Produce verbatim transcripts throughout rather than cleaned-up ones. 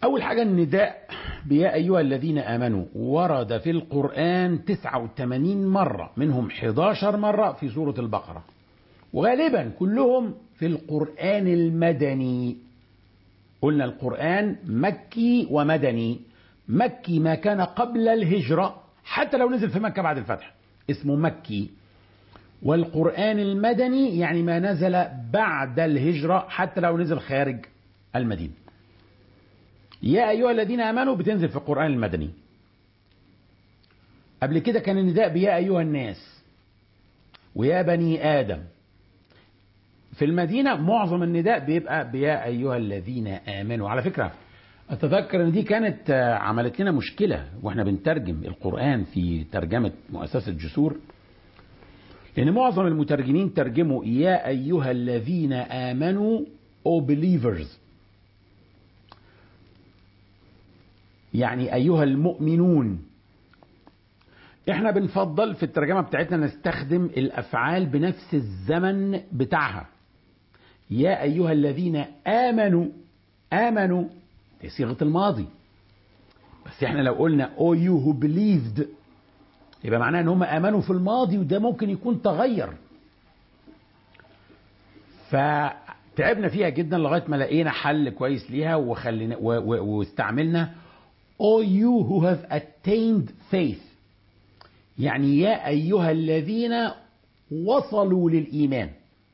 أول حاجة النداء بيا أيها الذين آمنوا ورد في القرآن تسعة وثمانين مرة، منهم إحدى عشرة مرة في سورة البقرة، وغالبا كلهم في القرآن المدني. قلنا القرآن مكي ومدني. مكي ما كان قبل الهجرة، حتى لو نزل في مكة بعد الفتح اسمه مكي. والقرآن المدني يعني ما نزل بعد الهجرة، حتى لو نزل خارج المدينة. يا أيها الذين آمنوا بتنزل في القرآن المدني. قبل كده كان النداء بيا أيها الناس ويا بني آدم. في المدينة معظم النداء بيبقى بيا أيها الذين آمنوا. على فكرة أتذكر أن دي كانت عملت لنا مشكلة وإحنا بنترجم القرآن في ترجمة مؤسسة جسور، لأن معظم المترجمين ترجموا يا أيها الذين آمنوا او believers، يعني أيها المؤمنون. إحنا بنفضل في الترجمة بتاعتنا نستخدم الأفعال بنفس الزمن بتاعها. يا أيها الذين آمنوا، آمنوا دي صيغة الماضي، بس إحنا لو قلنا oh you who believed يبقى معناه إن هم آمنوا في الماضي، وده ممكن يكون تغير. فتعبنا فيها جدا لغاية ما لقينا حل كويس ليها وخلينا واستعملنا oh you who have attained faith، يعني يا أيها الذين وصلوا للإيمان.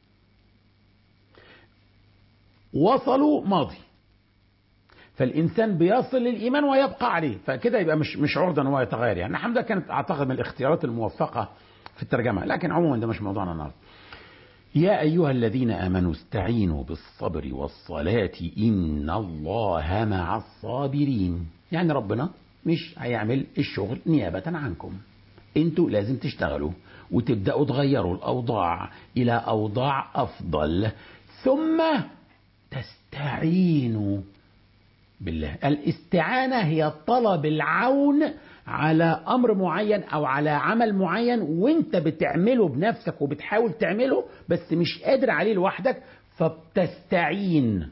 وصلوا ماضي، فالإنسان بيصل للإيمان ويبقى عليه، فكده يبقى مش مش عرضة ان هو يتغير. يعني الحمد لله كانت أعتقد من الاختيارات الموفقة في الترجمة، لكن عموما ده مش موضوعنا النهارده. يا أيها الذين آمنوا استعينوا بالصبر والصلاة إن الله مع الصابرين. يعني ربنا مش هيعمل الشغل نيابة عنكم، انتوا لازم تشتغلوا وتبدأوا تغيروا الأوضاع إلى أوضاع أفضل، ثم تستعينوا بالله. الاستعانة هي طلب العون على أمر معين أو على عمل معين وانت بتعمله بنفسك وبتحاول تعمله بس مش قادر عليه لوحدك، فبتستعين.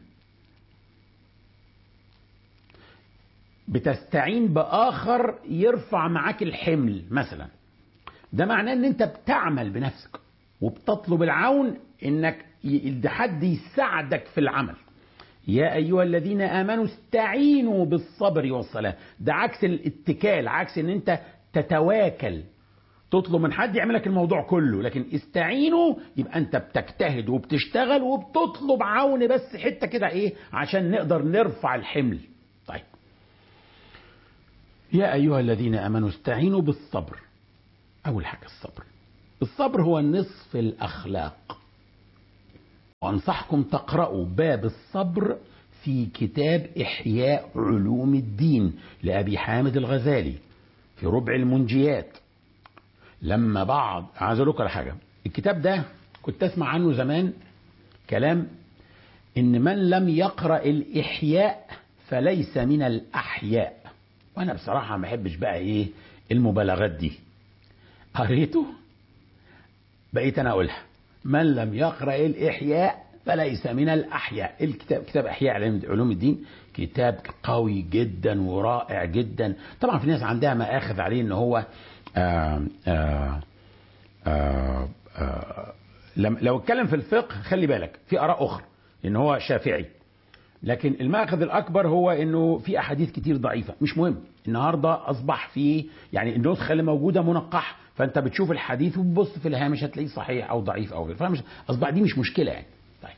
بتستعين بآخر يرفع معاك الحمل مثلا، ده معناه ان انت بتعمل بنفسك وبتطلب العون انك حد يساعدك في العمل. يا أيها الذين آمنوا استعينوا بالصبر والصلاة، ده عكس الاتكال، عكس ان انت تتواكل تطلب من حد يعملك الموضوع كله، لكن استعينوا يبقى انت بتجتهد وبتشتغل وبتطلب عون بس حتة كده ايه عشان نقدر نرفع الحمل. طيب يا أيها الذين آمنوا استعينوا بالصبر. أول حاجة الصبر. الصبر هو نصف الأخلاق، وأنصحكم تقرأوا باب الصبر في كتاب إحياء علوم الدين لأبي حامد الغزالي في ربع المنجيات. لما بعض عايز أقول لكم على حاجة، الكتاب ده كنت أسمع عنه زمان كلام إن من لم يقرأ الإحياء فليس من الأحياء، وأنا بصراحة ما بحبش بقى إيه المبالغات دي. قريته بقيت أنا أقولها، من لم يقرأ الإحياء فليس من الأحياء. الكتاب كتاب إحياء علوم الدين كتاب قوي جدا ورائع جدا. طبعا في ناس عندها مآخذ عليه ان هو آآ آآ آآ آآ لو اتكلم في الفقه خلي بالك في آراء أخرى ان هو شافعي، لكن المأخذ الأكبر هو انه في أحاديث كتير ضعيفة. مش مهم، النهاردة أصبح في يعني النسخة اللي موجودة منقحة، فأنت بتشوف الحديث وبتبص في الهامش هتلاقيه صحيح أو ضعيف أو غير، فمش أصبح دي مش مشكلة يعني. طيب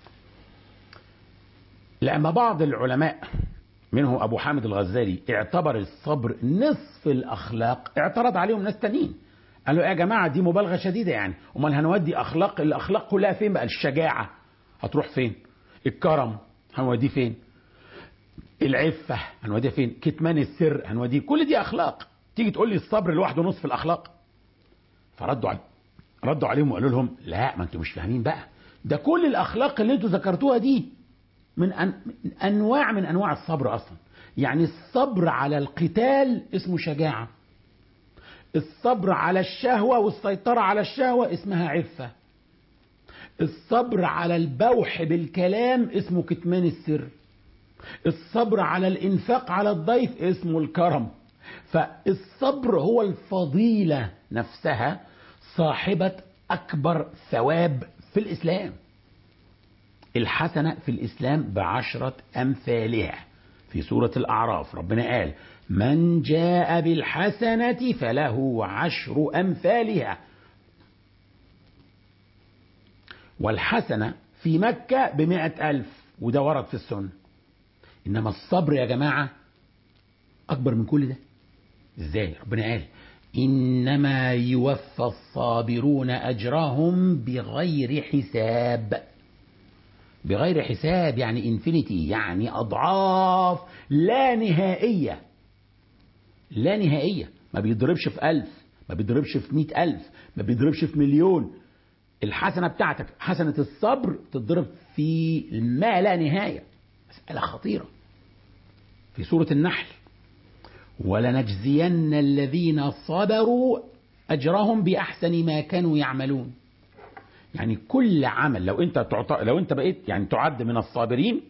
لما بعض العلماء منهم أبو حامد الغزالي اعتبر الصبر نصف الأخلاق، اعترض عليهم ناس تانيين قالوا يا جماعة دي مبالغة شديدة، يعني امال هنودي أخلاق الأخلاق كلها فين بقى؟ الشجاعة هتروح فين؟ الكرم هنوديه فين؟ العفة هنوديه فين؟ كتمان السر هنوديه؟ كل دي أخلاق، تيجي تقول لي الصبر لوحده نصف الأخلاق؟ فردوا علي ردوا عليهم وقالوا لهم لا، ما انتوا مش فاهمين بقى، ده كل الأخلاق اللي انتوا ذكرتوها دي من, أن... من أنواع من أنواع الصبر أصلا. يعني الصبر على القتال اسمه شجاعة، الصبر على الشهوة والسيطرة على الشهوة اسمها عفة، الصبر على البوح بالكلام اسمه كتمان السر، الصبر على الإنفاق على الضيف اسمه الكرم. فالصبر هو الفضيلة نفسها صاحبة أكبر ثواب في الإسلام. الحسنة في الإسلام بعشرة أمثالها. في سورة الأعراف ربنا قال من جاء بالحسنة فله عشر أمثالها. والحسنة في مكة بمئة ألف، وده ورد في السنة. إنما الصبر يا جماعة أكبر من كل ده. إزاي؟ ربنا قال إنما يوفى الصابرون أجرهم بغير حساب. بغير حساب يعني انفينيتي، يعني أضعاف لا نهائية. لا نهائية، ما بيضربش في ألف، ما بيضربش في مئة ألف، ما بيضربش في مليون. الحسنة بتاعتك حسنة الصبر تضرب في ما لا نهاية. مسألة خطيرة. في سورة النحل ولنجزين الذين صبروا أجرهم بأحسن ما كانوا يعملون. يعني كل عمل لو انت تعط... لو انت بقيت يعني تعد من الصابرين،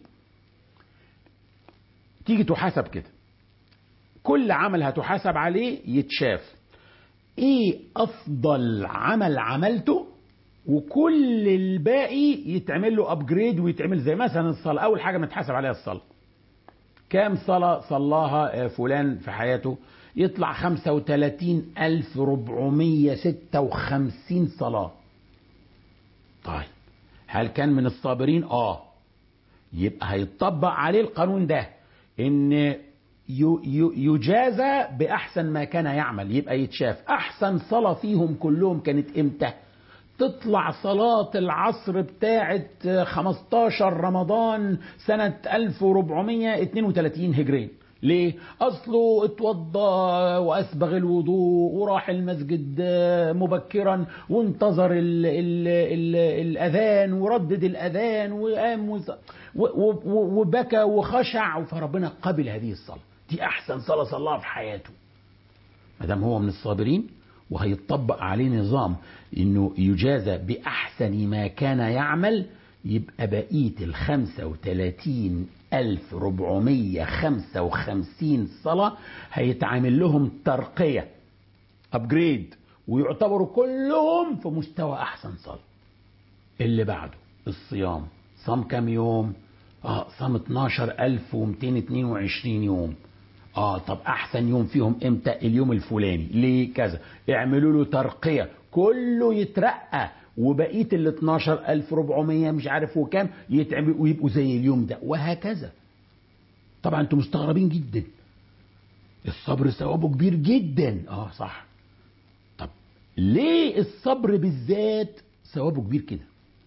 تيجي تحاسب كده، كل عمل هتحاسب عليه يتشاف ايه افضل عمل عملته، وكل الباقي يتعمل له ابجريد ويتعمل. زي مثلا الصلاة، اول حاجة متحاسب عليها الصلاة. كام صلاة صلاها فلان في حياته؟ يطلع خمسة وثلاثين ألف وأربعمائة وستة وخمسين صلاة. طيب هل كان من الصابرين؟ اه يبقى هيطبق عليه القانون ده، ان يجازى باحسن ما كان يعمل. يبقى يتشاف احسن صلاة فيهم كلهم كانت امتى. تطلع صلاة العصر بتاعة خمستاشر رمضان سنة ألف وأربعمائة واثنين وثلاثين هجري. ليه؟ أصله اتوضى وأسبغ الوضوء وراح المسجد مبكرا وانتظر ال ال ال الأذان وردد الأذان وقام وبكى وخشع، فربنا قبل هذه الصلاة. دي أحسن صلاة صلاها في حياته. مادام هو من الصابرين وهيطبق عليه نظام انه يجازى باحسن ما كان يعمل، يبقى بقيه ال خمسة وثلاثين ألف وأربعمائة وخمسة وخمسين صلاة هيتعامل لهم ترقية ابجريد، ويعتبروا كلهم في مستوى احسن صلاة. اللي بعده الصيام. صام كام يوم؟ اه صام اتناشر ألف ومئتين واثنين وعشرين يوم. اه طب احسن يوم فيهم امتى؟ اليوم الفلاني. ليه كذا؟ اعملوا له ترقية، كله يترقى، وبقيه ال اتناشر ألف وأربعمائة مش عارف وكام يتعمل ويبقوا زي اليوم ده، وهكذا. طبعا انتم مستغربين جدا، الصبر ثوابه كبير جدا. اه صح. طب ليه الصبر بالذات ثوابه كبير كده؟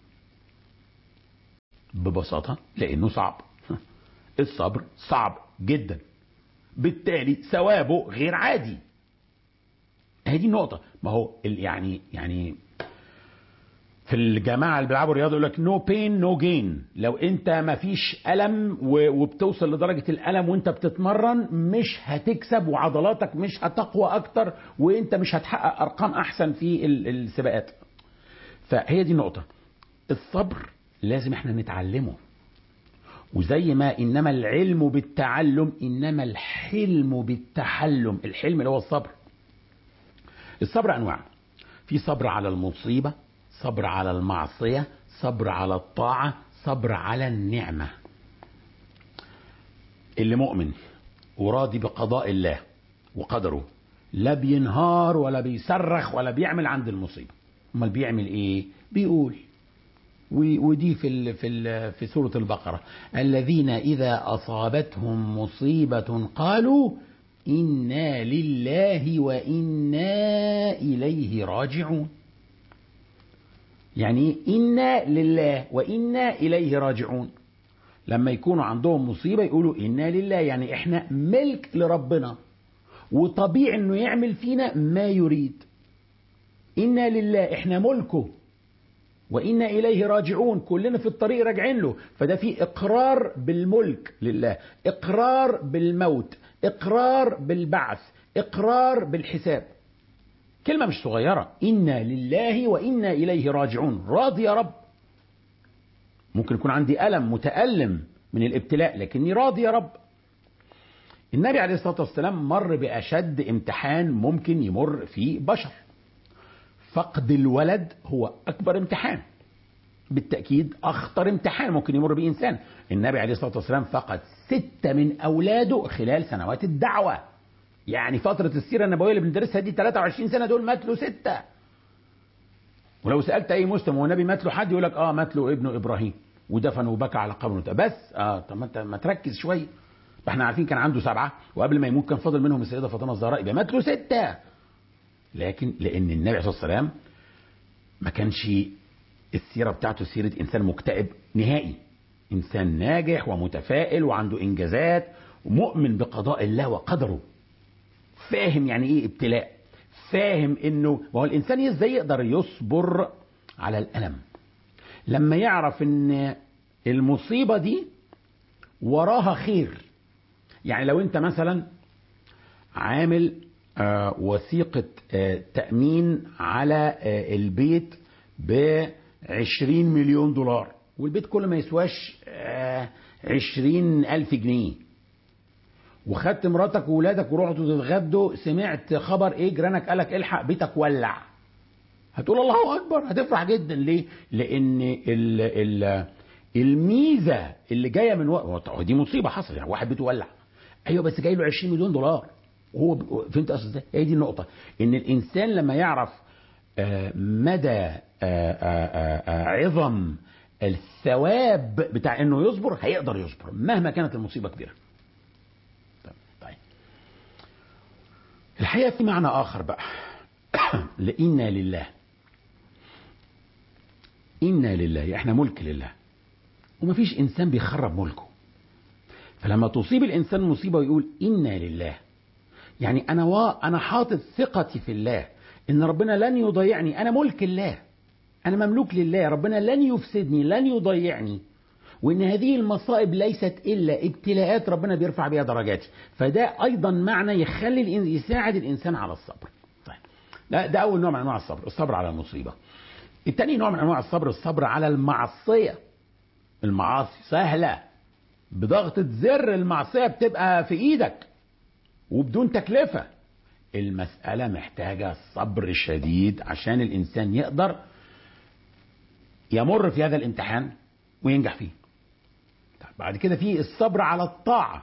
ببساطة لانه صعب. الصبر صعب جدا، بالتالي ثوابه غير عادي. هذه النقطة. ما هو يعني يعني في الجماعة اللي بيلعبوا رياضة يقول لك نو بين نو جين. لو انت ما فيش ألم وبتوصل لدرجة الألم وانت بتتمرن، مش هتكسب وعضلاتك مش هتقوى أكتر، وانت مش هتحقق أرقام أحسن في السباقات. فهي دي النقطة. الصبر لازم احنا نتعلمه، وزي ما إنما العلم بالتعلم إنما الحلم بالتحلم. الحلم اللي هو الصبر. الصبر أنواع. في صبر على المصيبة، صبر على المعصية، صبر على الطاعة، صبر على النعمة. اللي مؤمن وراضي بقضاء الله وقدره لا بينهار ولا بيصرخ ولا بيعمل عند المصيبة. امال بيعمل ايه؟ بيقول. ودي في ال في ال في سورة البقرة الذين إذا أصابتهم مصيبة قالوا إنا لله وإنا إليه راجعون. يعني إنا لله وإنا إليه راجعون. لما يكونوا عندهم مصيبة يقولوا إنا لله، يعني إحنا ملك لربنا وطبيعي إنه يعمل فينا ما يريد. إنا لله إحنا ملكه، وإنا إليه راجعون كلنا في الطريق راجعين له. فده في إقرار بالملك لله، إقرار بالموت، إقرار بالبعث، إقرار بالحساب. كلمة مش صغيرة. إنا لله وإنا إليه راجعون. راضي يا رب. ممكن يكون عندي ألم متألم من الابتلاء، لكني راضي يا رب. النبي عليه الصلاة والسلام مر بأشد امتحان ممكن يمر فيه بشر. فقد الولد هو أكبر امتحان، بالتأكيد أخطر امتحان ممكن يمر به إنسان. النبي عليه الصلاة والسلام فقد ستة من أولاده خلال سنوات الدعوة. يعني فترة السيرة النبوية اللي بندرسها دي ثلاثة وعشرين سنة، دول مات له ستة. ولو سألت أي مسلم هو النبي مات له حد، يقول لك آه مات له ابنه إبراهيم ودفن وبكى على قبره بس. آه طب ما أنت ما تركز شوية. احنا عارفين كان عنده سبعة، وقبل ما يموت كان فاضل منهم السيدة فاطمة الزهراء، يبقى مات له ستة. لكن لأن النبي عليه الصلاة والسلام ما كانش السيرة بتاعته سيرة إنسان مكتئب نهائي، إنسان ناجح ومتفائل وعنده إنجازات ومؤمن بقضاء الله وقدره، فاهم يعني إيه ابتلاء، فاهم إنه وهو الإنسان إزاي يقدر يصبر على الألم لما يعرف إن المصيبة دي وراها خير. يعني لو أنت مثلا عامل آه وثيقة آه تأمين على آه البيت بعشرين مليون دولار، والبيت كله ما يسواش آه عشرين ألف جنيه، وخدت مراتك وولادك ورحتوا تتغدوا، سمعت خبر ايه جيرانك قالك الحق بيتك ولع، هتقول الله اكبر، هتفرح جدا. ليه؟ لان ال ال الميزه اللي جايه من وقت دي مصيبه حصلت، يعني واحد بيته ولع، ايوه بس جاي له عشرين مليون دولار، وهو فهمت اصل ازاي؟ هي دي النقطه، ان الانسان لما يعرف مدى عظم الثواب بتاع انه يصبر هيقدر يصبر مهما كانت المصيبه كبيره. طيب الحقيقه في معنى اخر بقى لإنا لله. إنا لله، احنا ملك لله، ومفيش انسان بيخرب ملكه. فلما تصيب الانسان مصيبه ويقول إنا لله، يعني انا وا انا حاطط ثقتي في الله ان ربنا لن يضيعني، انا ملك الله، انا مملوك لله، ربنا لن يفسدني لن يضيعني، وان هذه المصائب ليست الا ابتلاءات ربنا بيرفع بها درجاتي. فده ايضا معنى يخلي يساعد الانسان على الصبر. طيب ده, ده اول نوع من انواع الصبر، الصبر على المصيبه. الثاني نوع من انواع الصبر الصبر على المعصيه. المعاصي سهله، بضغطه زر المعصيه بتبقى في ايدك وبدون تكلفه. المسألة محتاجة صبر شديد عشان الإنسان يقدر يمر في هذا الامتحان وينجح فيه. بعد كده في الصبر على الطاعة.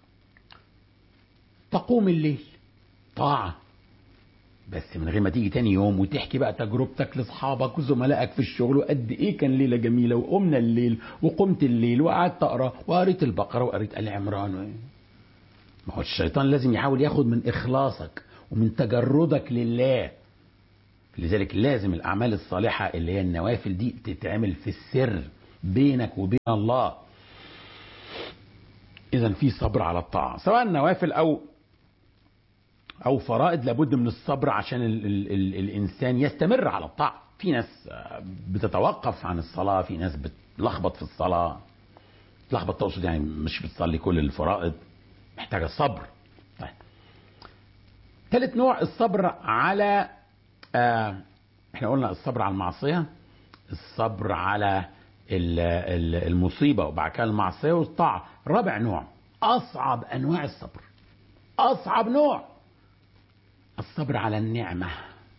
تقوم الليل طاعة، بس من غير ما تيجي تاني يوم وتحكي بقى تجربتك لاصحابك وزملائك في الشغل وقد ايه كان ليلة جميلة وقمنا الليل وقمت الليل وقعدت اقرا وقريت البقرة وقريت آل عمران. ما هو الشيطان لازم يحاول ياخد من اخلاصك ومن تجردك لله. لذلك لازم الأعمال الصالحة اللي هي النوافل دي تتعمل في السر بينك وبين الله. إذن في صبر على الطاعة سواء نوافل أو أو فرائض، لابد من الصبر عشان ال ال ال الإنسان يستمر على الطاعة. في ناس بتتوقف عن الصلاة، في ناس بتلخبط في الصلاة. تلخبط تقصد يعني مش بتصلي كل الفرائض، محتاجة صبر. طيب ثالث نوع الصبر على آه احنا قلنا الصبر على المعصية، الصبر على المصيبة، وبعد كده المعصية والطاعة. رابع نوع أصعب أنواع الصبر، أصعب نوع الصبر على النعمة.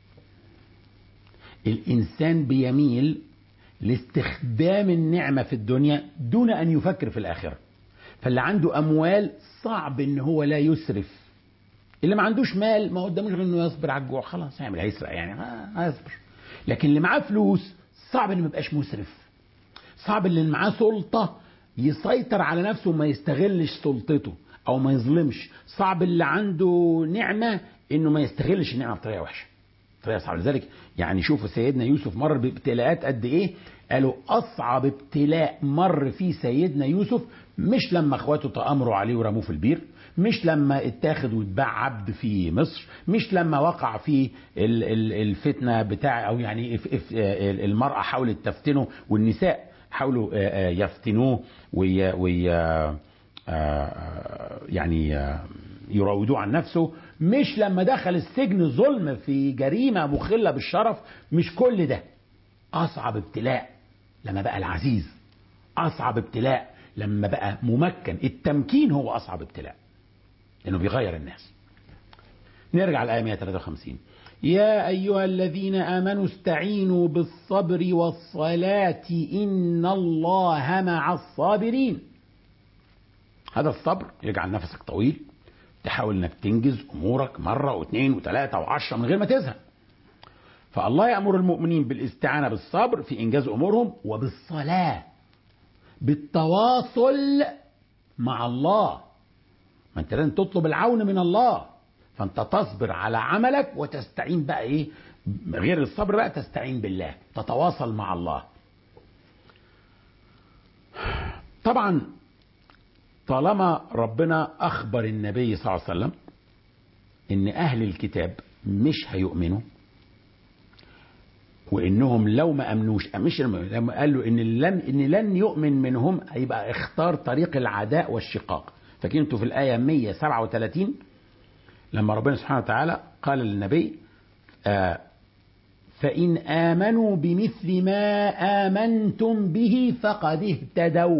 الإنسان بيميل لاستخدام النعمة في الدنيا دون أن يفكر في الآخرة. فاللي عنده أموال صعب إن هو لا يسرف. اللي ما عندوش مال ما قداموش غير انه يصبر على الجوع، خلاص هيعمل هيسرق يعني هيصبر. لكن اللي معاه فلوس صعب انه ما يبقاش مسرف. صعب اللي معاه سلطة يسيطر على نفسه وما يستغلش سلطته او ما يظلمش. صعب اللي عنده نعمة انه ما يستغلش النعمة بطريقة وحشة، طريقة صعبة. لذلك يعني شوفوا سيدنا يوسف مر بابتلاءات قد ايه. قالوا اصعب ابتلاء مر فيه سيدنا يوسف مش لما اخواته تآمروا عليه ورموه في البير، مش لما اتاخد واتباع عبد في مصر، مش لما وقع في الفتنة بتاع او يعني المرأة حاولت تفتنه والنساء حاولوا يفتنوه وي وي يعني يراودوه عن نفسه، مش لما دخل السجن ظلم في جريمة مخلة بالشرف. مش كل ده. أصعب ابتلاء لما بقى العزيز، أصعب ابتلاء لما بقى ممكن. التمكين هو أصعب ابتلاء لأنه بيغير الناس. نرجع الآية مئة وثلاثة وخمسين: يا أيها الذين آمنوا استعينوا بالصبر والصلاة إن الله مع الصابرين. هذا الصبر يجعل نفسك طويل، تحاول انك تنجز امورك مرة واثنين وثلاثة وعشرة من غير ما تزهق. فالله يأمر المؤمنين بالاستعانة بالصبر في انجاز امورهم، وبالصلاة، بالتواصل مع الله. ما انت لازم تطلب العون من الله، فانت تصبر على عملك وتستعين بقى ايه غير الصبر بقى، تستعين بالله، تتواصل مع الله. طبعا طالما ربنا أخبر النبي صلى الله عليه وسلم إن أهل الكتاب مش هيؤمنوا، وإنهم لو ما أمنوش، مش لما قال له إن لن إن لن يؤمن منهم، هيبقى اختار طريق العداء والشقاق. فاكرين انتوا في الآية مئة وسبعة وثلاثين لما ربنا سبحانه وتعالى قال للنبي: آه فإن آمنوا بمثل ما آمنتم به فقد اهتدوا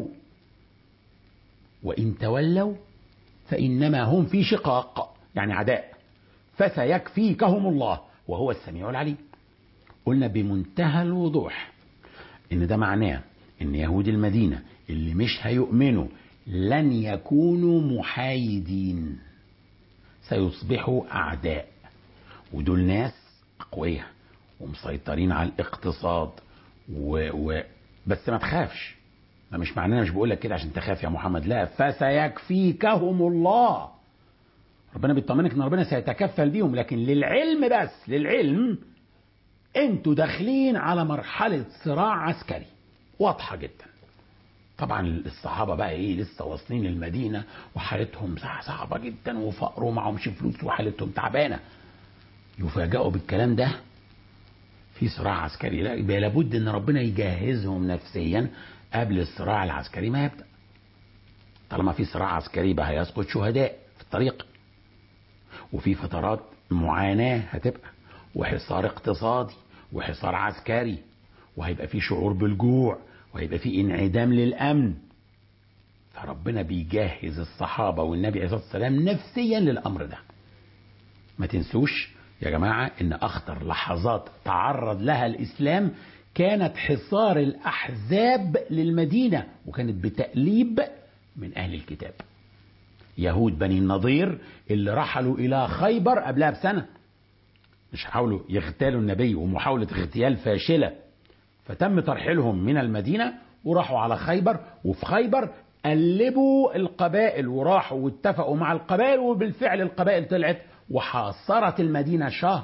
وإن تولوا فإنما هم في شقاق، يعني عداء، فسيكفيكهم الله وهو السميع العليم. قلنا بمنتهى الوضوح إن ده معناه إن يهود المدينة اللي مش هيؤمنوا لن يكونوا محايدين، سيصبحوا أعداء. ودول ناس أقوياء ومسيطرين على الاقتصاد و... و... بس ما تخافش. ما مش معناه، مش بقول لك كده عشان تخاف يا محمد، لا، فسيكفيكهم الله. ربنا بيطمنك ان ربنا سيتكفل بيهم، لكن للعلم، بس للعلم انتوا داخلين على مرحلة صراع عسكري واضحة جدا. طبعا الصحابة بقى ايه لسه واصلين المدينة وحالتهم صعبة جدا وفقر ومعهمش فلوس وحالتهم تعبانة، يفاجئوا بالكلام ده في صراع عسكري. لا، يبقى لابد ان ربنا يجهزهم نفسيا قبل الصراع العسكري ما يبدأ. طالما في صراع عسكري بقى هيسقط شهداء في الطريق، وفي فترات معاناة هتبقى، وحصار اقتصادي وحصار عسكري، وهيبقى في شعور بالجوع، وهيبقى في انعدام للأمن. فربنا بيجهز الصحابة والنبي عليه الصلاة والسلام نفسيا للأمر ده. ما تنسوش يا جماعة ان اخطر لحظات تعرض لها الاسلام كانت حصار الاحزاب للمدينة، وكانت بتأليب من اهل الكتاب. يهود بني النضير اللي رحلوا الى خيبر قبلها بسنة، مش حاولوا يغتالوا النبي ومحاولة اغتيال فاشلة، فتم ترحيلهم من المدينة وراحوا على خيبر. وفي خيبر قلبوا القبائل وراحوا واتفقوا مع القبائل، وبالفعل القبائل طلعت وحاصرت المدينة شهر.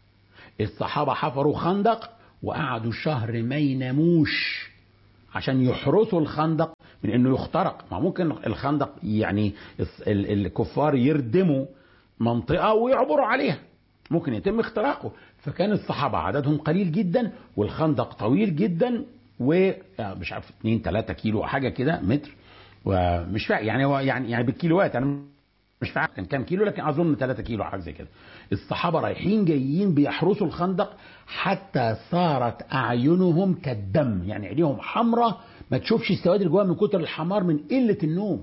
الصحابة حفروا خندق وقعدوا شهر ما يناموش عشان يحرسوا الخندق من انه يخترق. ما ممكن الخندق يعني الكفار يردموا منطقة ويعبروا عليها، ممكن يتم اختراقه. فكان الصحابة عددهم قليل جدا والخندق طويل جدا، ومش عارف اتنين تلاتة كيلو حاجة كده متر، ومش فاهم يعني هو يعني يعني بالكيلوات، انا مش فاهم كان كام كيلو، لكن اظن ثلاثة كيلو حاجه زي كده. الصحابه رايحين جايين بيحرسوا الخندق حتى صارت اعينهم كالدم، يعني عينيهم حمراء ما تشوفش السواد اللي جواها من كتر الحمار من قله النوم.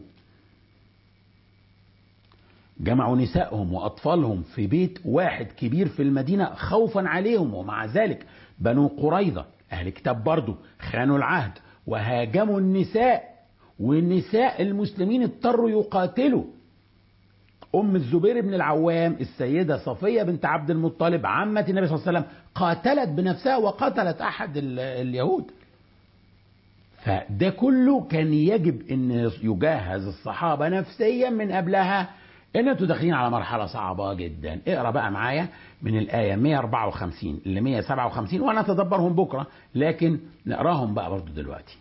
جمعوا نسائهم واطفالهم في بيت واحد كبير في المدينه خوفا عليهم، ومع ذلك بنو قريظه اهل كتاب برضه خانوا العهد وهاجموا النساء، والنساء المسلمين اضطروا يقاتلوا. أم الزبير بن العوام السيدة صفية بنت عبد المطلب عمة النبي صلى الله عليه وسلم قاتلت بنفسها وقتلت أحد اليهود. فده كله كان يجب أن يجهز الصحابة نفسيا من قبلها ان انتوا داخلين على مرحلة صعبة جدا. اقرأ بقى معايا من الآية مئة وأربعة وخمسين ل مئة وسبعة وخمسين وانا اتدبرهم بكرة، لكن نقراهم بقى برضو دلوقتي.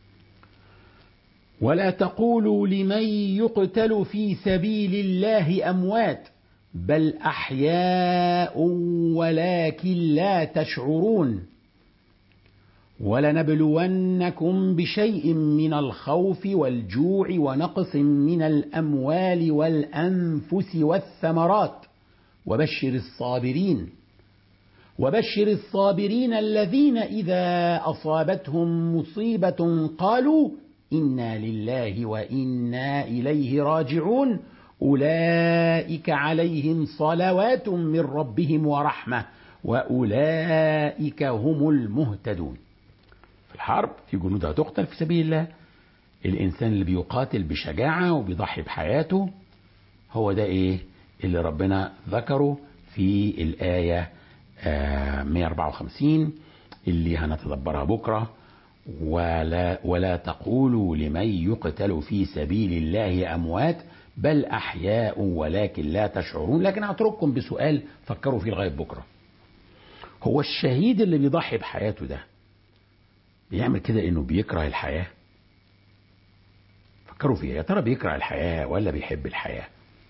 ولا تقولوا لمن يقتل في سبيل الله أموات بل أحياء ولكن لا تشعرون ولنبلونكم بشيء من الخوف والجوع ونقص من الأموال والأنفس والثمرات وبشر الصابرين وبشر الصابرين الذين إذا أصابتهم مصيبة قالوا إنا لله وإنا إليه راجعون أولئك عليهم صلوات من ربهم ورحمة وأولئك هم المهتدون. في الحرب في جنود هتقتل في سبيل الله، الإنسان اللي بيقاتل بشجاعة وبيضحي بحياته هو ده إيه اللي ربنا ذكره في الآية مئة وأربعة وخمسين اللي هنتدبرها بكرة. ولا, ولا تقولوا لمن يقتل في سبيل الله أموات بل أحياء ولكن لا تشعرون. لكن هترككم بسؤال فكروا فيه لغاية بكرة. هو الشهيد اللي بيضحي بحياته ده بيعمل كده إنه بيكره الحياة؟ فكروا فيها، يا ترى بيكره الحياة ولا بيحب الحياة؟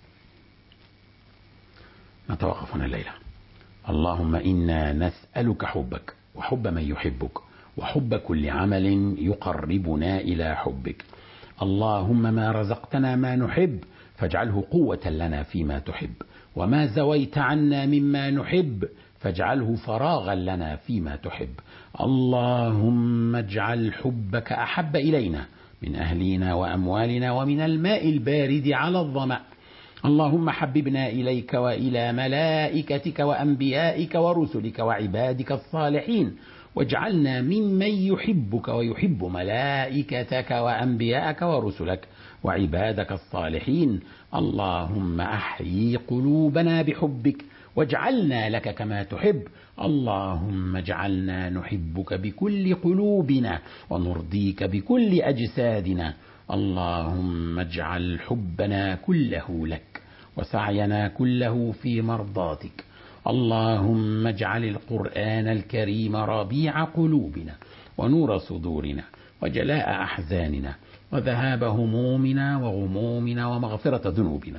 نتوقف هنا الليلة. اللهم إنا نسألك حبك وحب من يحبك وحب كل عمل يقربنا إلى حبك. اللهم ما رزقتنا ما نحب فاجعله قوة لنا فيما تحب، وما زويت عنا مما نحب فاجعله فراغا لنا فيما تحب. اللهم اجعل حبك أحب إلينا من أهلنا وأموالنا ومن الماء البارد على الظمأ. اللهم حببنا إليك وإلى ملائكتك وأنبيائك ورسلك وعبادك الصالحين، واجعلنا ممن يحبك ويحب ملائكتك وأنبيائك ورسلك وعبادك الصالحين. اللهم أحيي قلوبنا بحبك واجعلنا لك كما تحب. اللهم اجعلنا نحبك بكل قلوبنا ونرضيك بكل أجسادنا. اللهم اجعل حبنا كله لك وسعينا كله في مرضاتك. اللهم اجعل القرآن الكريم ربيع قلوبنا ونور صدورنا وجلاء أحزاننا وذهاب همومنا وغمومنا ومغفرة ذنوبنا.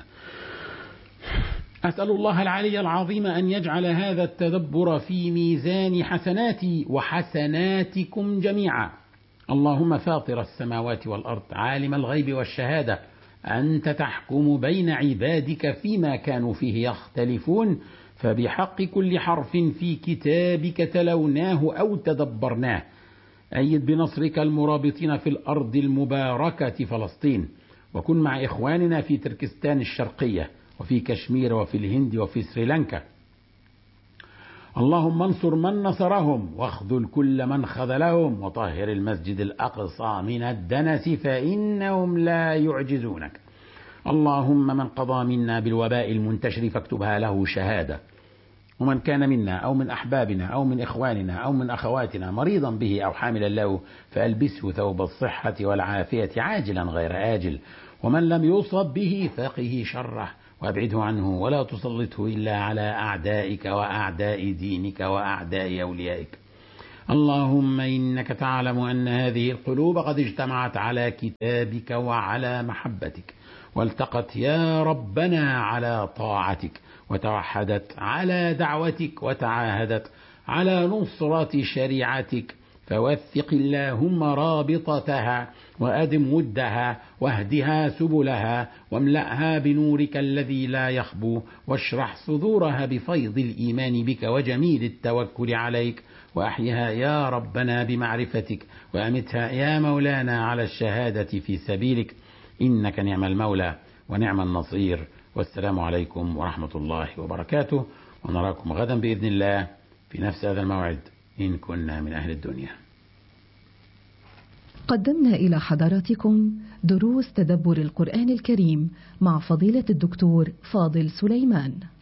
أسأل الله العلي العظيم أن يجعل هذا التدبر في ميزان حسناتي وحسناتكم جميعا. اللهم فاطر السماوات والأرض عالم الغيب والشهادة، أنت تحكم بين عبادك فيما كانوا فيه يختلفون، فبحق كل حرف في كتابك تلوناه أو تدبرناه أيد بنصرك المرابطين في الأرض المباركة فلسطين، وكن مع إخواننا في تركستان الشرقية وفي كشمير وفي الهند وفي سريلانكا. اللهم انصر من نصرهم واخذل كل من خذلهم، وطهر المسجد الأقصى من الدنس فإنهم لا يعجزونك. اللهم من قضى منا بالوباء المنتشر فاكتبها له شهادة، ومن كان منا أو من أحبابنا أو من إخواننا أو من أخواتنا مريضا به أو حاملا له فألبسه ثوب الصحة والعافية عاجلا غير آجل، ومن لم يصب به فقه شره وابعده عنه ولا تسلطه إلا على أعدائك وأعداء دينك وأعداء أوليائك. اللهم إنك تعلم أن هذه القلوب قد اجتمعت على كتابك وعلى محبتك، والتقت يا ربنا على طاعتك، وتوحدت على دعوتك، وتعاهدت على نصرة شريعتك، فوثق اللهم رابطتها وأدم ودها واهدها سبلها واملأها بنورك الذي لا يخبو، واشرح صدورها بفيض الإيمان بك وجميل التوكل عليك، وأحيها يا ربنا بمعرفتك، وأمتها يا مولانا على الشهادة في سبيلك، إنك نعم المولى ونعم النصير. والسلام عليكم ورحمة الله وبركاته، ونراكم غدا بإذن الله في نفس هذا الموعد إن كنا من أهل الدنيا. قدمنا إلى حضراتكم دروس تدبر القرآن الكريم مع فضيلة الدكتور فاضل سليمان.